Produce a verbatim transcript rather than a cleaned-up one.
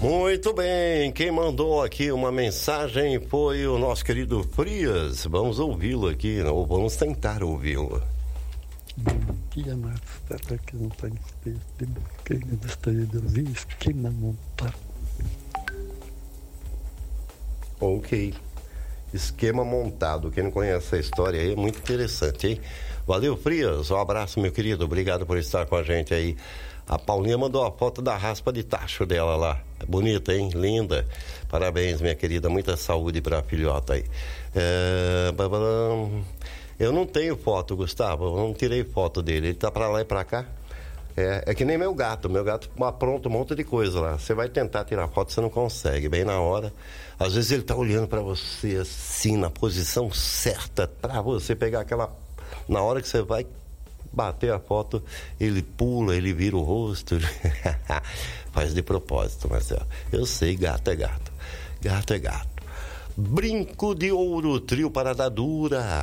Muito bem, quem mandou aqui uma mensagem foi o nosso querido Frias. Vamos ouvi-lo aqui, ou vamos tentar ouvi-lo. Bom dia, Marcelo, que não está em quem eu gostaria de ouvir esquema montado. Ok, esquema montado, quem não conhece essa história aí é muito interessante, hein? Valeu, Frias, um abraço, meu querido, obrigado por estar com a gente aí. A Paulinha mandou a foto da raspa de tacho dela lá. Bonita, hein? Linda. Parabéns, minha querida. Muita saúde pra filhota aí. É... Eu não tenho foto, Gustavo. Eu não tirei foto dele. Ele tá pra lá e pra cá. É, é que nem meu gato. Meu gato apronta um monte de coisa lá. Você vai tentar tirar foto, você não consegue. Bem na hora. Às vezes ele tá olhando pra você assim, na posição certa, pra você pegar aquela... Na hora que você vai bater a foto, ele pula, ele vira o rosto. Faz de propósito, Marcelo. Eu sei, gato é gato. Gato é gato. Brinco de ouro, trio Parada Dura.